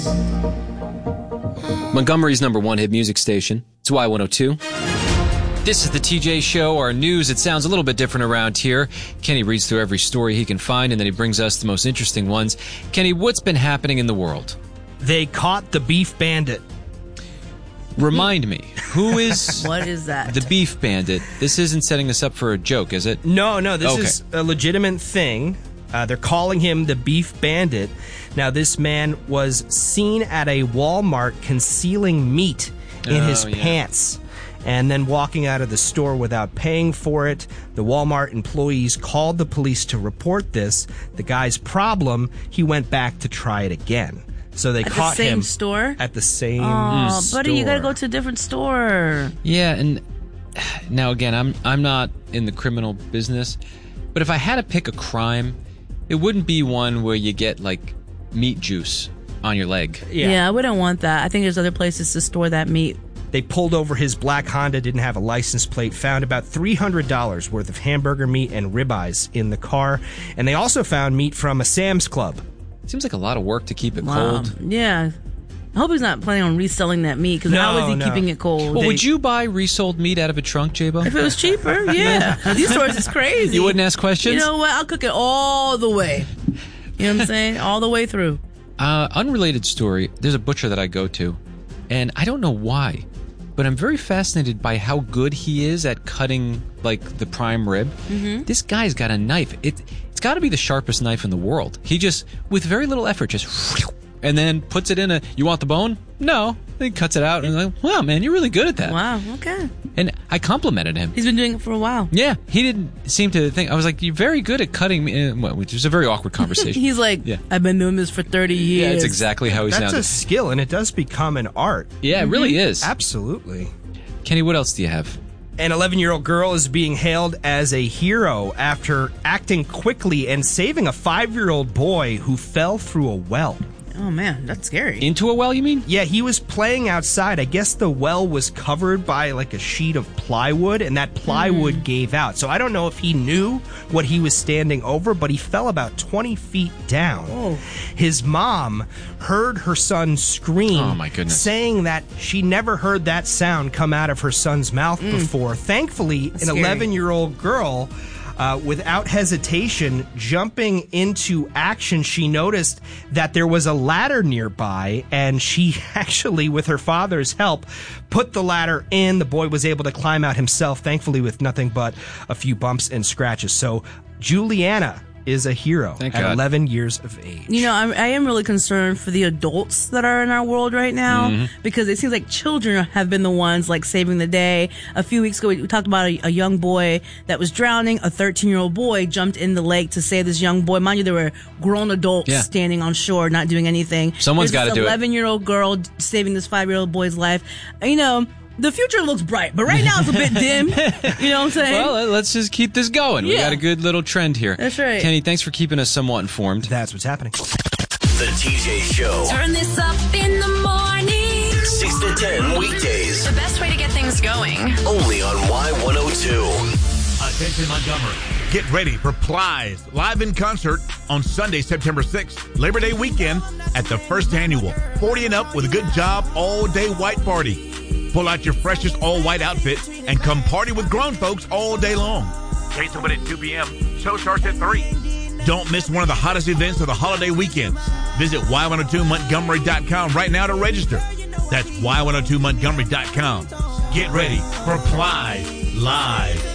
Montgomery's #1 hit music station. It's Y102. This is the TJ Show, our news. It sounds a little bit different around here. Kenny reads through every story he can find, and then he brings us the most interesting ones. Kenny, what's been happening in the world? They caught the beef bandit. Remind me, who is... What is that? The beef bandit. This isn't setting us up for a joke, is it? No, this is a legitimate thing. They're calling him the beef bandit. Now, this man was seen at a Walmart concealing meat in his pants and then walking out of the store without paying for it. The Walmart employees called the police to report this. The guy's problem, he went back to try it again. So they caught him at the same store? At the same store. Buddy, you gotta go to a different store. Yeah, and now again, I'm not in the criminal business, but if I had to pick a crime, it wouldn't be one where you get like meat juice on your leg. Yeah, I wouldn't want that. I think there's other places to store that meat. They pulled over his black Honda, didn't have a license plate, found about $300 worth of hamburger meat and ribeyes in the car, and they also found meat from a Sam's Club. Seems like a lot of work to keep it cold. Yeah. I hope he's not planning on reselling that meat, because how is he keeping it cold? Well, would you buy resold meat out of a trunk, J-Bo? If it was cheaper, yeah. These stores is crazy. You wouldn't ask questions? You know what? I'll cook it all the way. You know what I'm saying? All the way through. Unrelated story. There's a butcher that I go to, and I don't know why, but I'm very fascinated by how good he is at cutting, like, the prime rib. Mm-hmm. This guy's got a knife. It's got to be the sharpest knife in the world. He just, with very little effort, just... and then puts it in a... You want the bone? No. Then he cuts it out, and I'm like, wow, man, you're really good at that. Wow, okay. And I complimented him. He's been doing it for a while. Yeah, he didn't seem to think... I was like, you're very good at cutting me... which is a very awkward conversation. He's like, I've been doing this for 30 years. Yeah, that's exactly how he sounded. That's a skill, and it does become an art. Yeah, it really is. Absolutely. Kenny, what else do you have? An 11-year-old girl is being hailed as a hero after acting quickly and saving a 5-year-old boy who fell through a well. Oh, man, that's scary. Into a well, you mean? Yeah, he was playing outside. I guess the well was covered by like a sheet of plywood, and that plywood gave out. So I don't know if he knew what he was standing over, but he fell about 20 feet down. Oh. His mom heard her son scream, oh my goodness, saying that she never heard that sound come out of her son's mouth before. Thankfully, that's an scary. 11-year-old girl... without hesitation, jumping into action, she noticed that there was a ladder nearby, and she actually, with her father's help, put the ladder in. The boy was able to climb out himself, thankfully with nothing but a few bumps and scratches. So, Juliana is a hero at 11 years of age. You know, I am really concerned for the adults that are in our world right now, because it seems like children have been the ones like saving the day. A few weeks ago, we talked about a young boy that was drowning. A 13-year-old boy jumped in the lake to save this young boy. Mind you, there were grown adults standing on shore, not doing anything. Someone's got to do it. 11-year-old girl saving this 5-year-old boy's life. You know, the future looks bright, but right now it's a bit dim. You know what I'm saying? Well, let's just keep this going. We got a good little trend here. That's right. Kenny, thanks for keeping us somewhat informed. That's what's happening. The TJ Show. Turn this up in the morning. 6 to 10 weekdays. The best way to get things going. Only on Y102. Attention Montgomery. Get ready for Plies live in concert on Sunday, September 6th, Labor Day weekend at the first annual 40 and Up with a Good Job all-day white party. Pull out your freshest all-white outfit and come party with grown folks all day long. Gates open at 2 p.m. Show starts at 3. Don't miss one of the hottest events of the holiday weekends. Visit Y102Montgomery.com right now to register. That's Y102Montgomery.com. Get ready for Plies Live.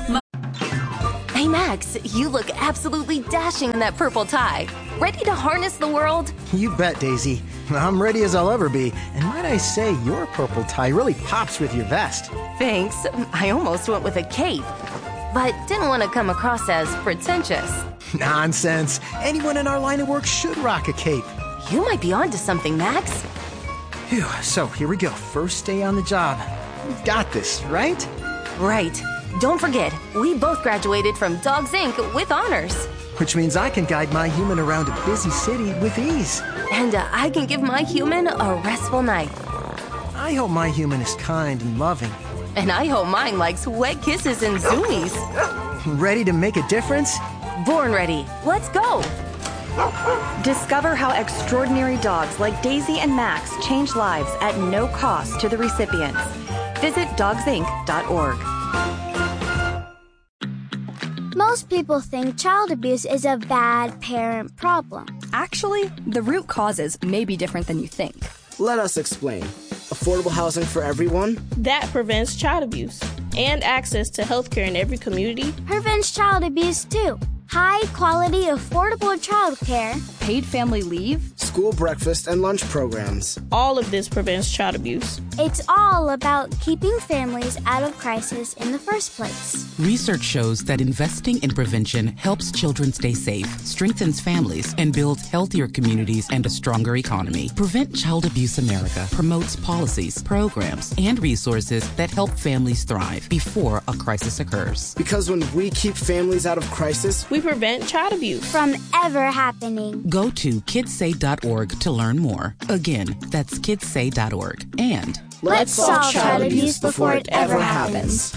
Hey, Max, you look absolutely dashing in that purple tie. Ready to harness the world? You bet, Daisy. I'm ready as I'll ever be. And might I say, your purple tie really pops with your vest. Thanks. I almost went with a cape, but didn't want to come across as pretentious. Nonsense. Anyone in our line of work should rock a cape. You might be onto something, Max. Phew, so here we go. First day on the job. We've got this, right? Right. Don't forget, we both graduated from Dogs Inc. with honors. Which means I can guide my human around a busy city with ease. And I can give my human a restful night. I hope my human is kind and loving. And I hope mine likes wet kisses and zoomies. Ready to make a difference? Born ready. Let's go. Discover how extraordinary dogs like Daisy and Max change lives at no cost to the recipients. Visit dogsinc.org. Most people think child abuse is a bad parent problem. Actually, the root causes may be different than you think. Let us explain. Affordable housing for everyone? That prevents child abuse. And access to healthcare in every community. Prevents child abuse too. High quality, affordable childcare. Paid family leave. School breakfast and lunch programs. All of this prevents child abuse. It's all about keeping families out of crisis in the first place. Research shows that investing in prevention helps children stay safe, strengthens families, and builds healthier communities and a stronger economy. Prevent Child Abuse America promotes policies, programs, and resources that help families thrive before a crisis occurs. Because when we keep families out of crisis, we prevent child abuse from ever happening. Go to kidssay.org to learn more. Again, that's kidssay.org. And let's solve child abuse before it ever happens.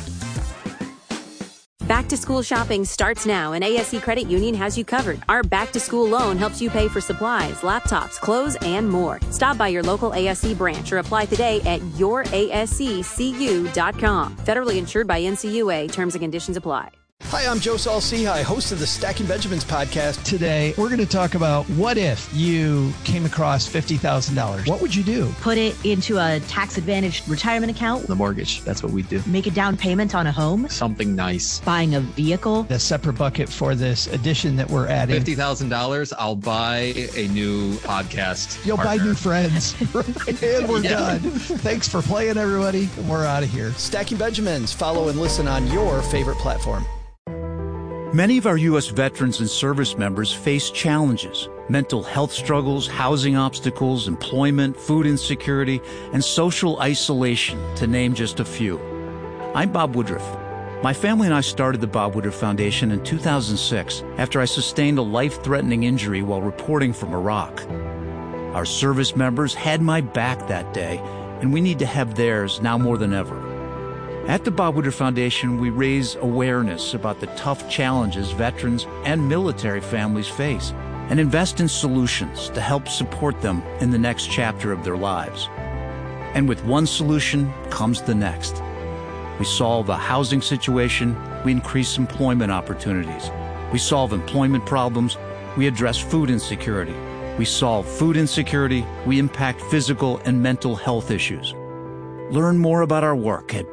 Back to school shopping starts now, and ASC Credit Union has you covered. Our back to school loan helps you pay for supplies, laptops, clothes, and more. Stop by your local ASC branch or apply today at yourasccu.com. Federally insured by NCUA. Terms and conditions apply. Hi, I'm Joe Saul-Sehy, host of the Stacking Benjamins podcast. Today, we're going to talk about what if you came across $50,000? What would you do? Put it into a tax-advantaged retirement account. The mortgage, that's what we do. Make a down payment on a home. Something nice. Buying a vehicle. A separate bucket for this addition that we're adding. $50,000, I'll buy a new podcast You'll partner. buy new friends. And we're done. Thanks for playing, everybody. We're out of here. Stacking Benjamins. Follow and listen on your favorite platform. Many of our U.S. veterans and service members face challenges: mental health struggles, housing obstacles, employment, food insecurity, and social isolation, to name just a few. I'm Bob Woodruff. My family and I started the Bob Woodruff Foundation in 2006 after I sustained a life-threatening injury while reporting from Iraq. Our service members had my back that day, and we need to have theirs now more than ever. At the Bob Woodruff Foundation, we raise awareness about the tough challenges veterans and military families face and invest in solutions to help support them in the next chapter of their lives. And with one solution comes the next. We solve a housing situation, we increase employment opportunities. We solve employment problems, we address food insecurity. We solve food insecurity, we impact physical and mental health issues. Learn more about our work at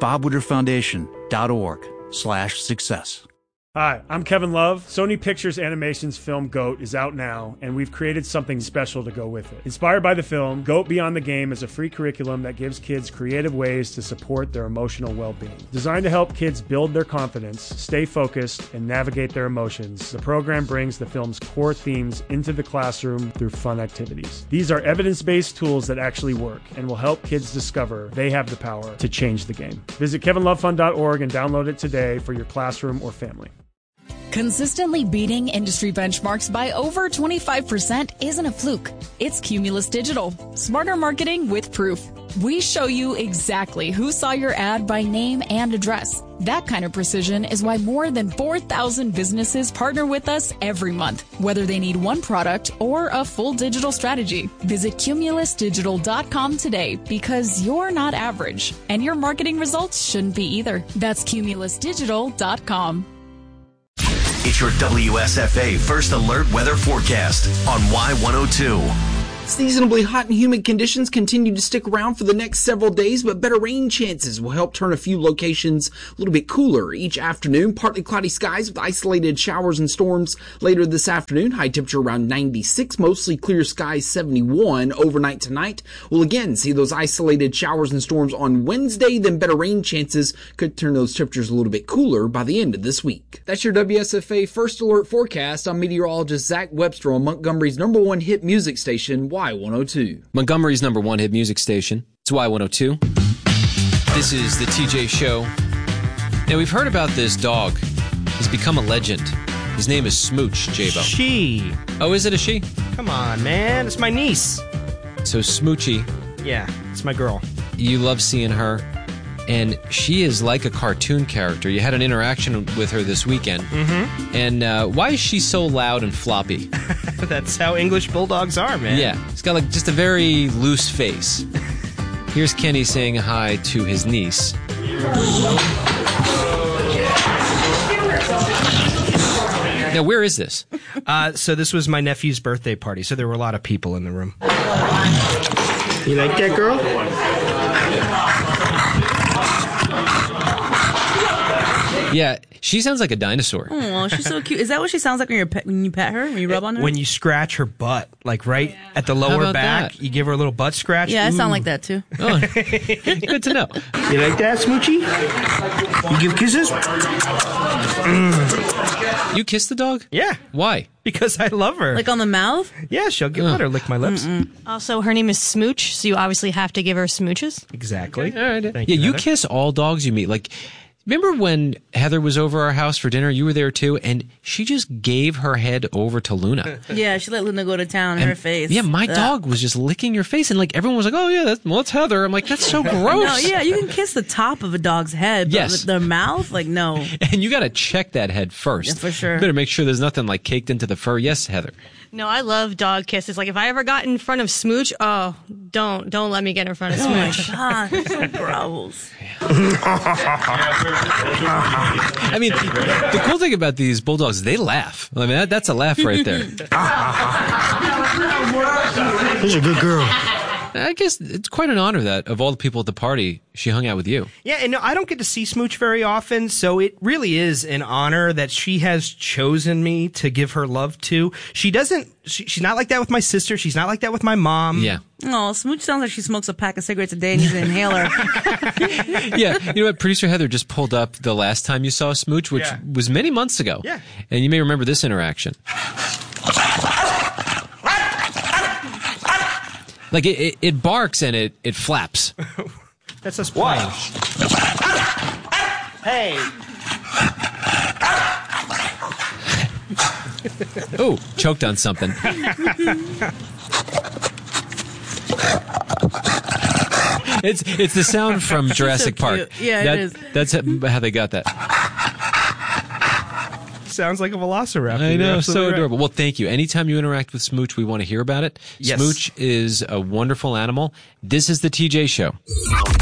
bobwoodrufffoundation.org/success. Hi, I'm Kevin Love. Sony Pictures Animation's film GOAT is out now, and we've created something special to go with it. Inspired by the film, GOAT Beyond the Game is a free curriculum that gives kids creative ways to support their emotional well-being. Designed to help kids build their confidence, stay focused, and navigate their emotions, the program brings the film's core themes into the classroom through fun activities. These are evidence-based tools that actually work and will help kids discover they have the power to change the game. Visit kevinlovefund.org and download it today for your classroom or family. Consistently beating industry benchmarks by over 25% isn't a fluke. It's Cumulus Digital. Smarter marketing with proof. We show you exactly who saw your ad by name and address. That kind of precision is why more than 4,000 businesses partner with us every month, whether they need one product or a full digital strategy. Visit cumulusdigital.com today, because you're not average, and your marketing results shouldn't be either. That's cumulusdigital.com. It's your WSFA First Alert Weather Forecast on Y102. Seasonably hot and humid conditions continue to stick around for the next several days, but better rain chances will help turn a few locations a little bit cooler each afternoon. Partly cloudy skies with isolated showers and storms later this afternoon. High temperature around 96, mostly clear skies 71 overnight tonight. We'll again see those isolated showers and storms on Wednesday, then better rain chances could turn those temperatures a little bit cooler by the end of this week. That's your WSFA First Alert Forecast. I'm meteorologist Zach Webster on Montgomery's #1 hit music station, Y102. Montgomery's #1 hit music station. It's Y102. This is the TJ Show. Now, we've heard about this dog. He's become a legend. His name is Smooch, J-Bo. She. Oh, is it a she? Come on, man. It's my niece. So Smoochy. Yeah, it's my girl. You love seeing her and she is like a cartoon character. You had an interaction with her this weekend. Mm-hmm. And why is she so loud and floppy? That's how English bulldogs are, man. Yeah, he's got like just a very loose face. Here's Kenny saying hi to his niece. Now, where is this? So this was my nephew's birthday party, so there were a lot of people in the room. You like that girl? Yeah, she sounds like a dinosaur. Oh, she's so cute. Is that what she sounds like when you pet her? When you rub on her? When you scratch her butt, like right at the lower back, you give her a little butt scratch. Yeah, I sound like that too. Oh, good to know. You like that, Smoochie? You give kisses? You kiss the dog? Yeah. Why? Because I love her. Like on the mouth? Yeah, she'll let her lick my lips. Also, her name is Smooch, so you obviously have to give her smooches. Exactly. All right. Thank yeah, you Heather. kiss all dogs you meet. Like, remember when Heather was over our house for dinner? You were there too, and she just gave her head over to Luna. Yeah, she let Luna go to town in her face. Yeah, my Ugh. dog was just licking your face, and like everyone was like, "Oh yeah, that's Heather." I'm like, "That's so gross." No, yeah, you can kiss the top of a dog's head, but Yes. their mouth, like no. And you got to check that head first. Yeah, for sure. You better make sure there's nothing like caked into the fur. Yes, Heather. No, I love dog kisses. Like if I ever got in front of Smooch, oh, don't let me get in front of Oh my Smooch. god, that's so gross. I mean, the cool thing about these bulldogs, they laugh. I mean, that's a laugh right there. She's a good girl. I guess it's quite an honor that of all the people at the party, she hung out with you. Yeah, and no, I don't get to see Smooch very often, so it really is an honor that she has chosen me to give her love to. She's not like that with my sister. She's not like that with my mom. Yeah. Oh, Smooch sounds like she smokes a pack of cigarettes a day and needs an inhaler. Yeah, you know what? Producer Heather just pulled up the last time you saw Smooch, which was many months ago. Yeah. And you may remember this interaction. Like it barks and it flaps. That's us playing. Hey. Oh, choked on something. It's the sound from Jurassic so Park. Yeah, it is. That's how they got that. Sounds like a velociraptor. I know, You're so absolutely right. adorable. Well, thank you. Anytime you interact with Smooch, we want to hear about it. Yes. Smooch is a wonderful animal. This is the TJ Show.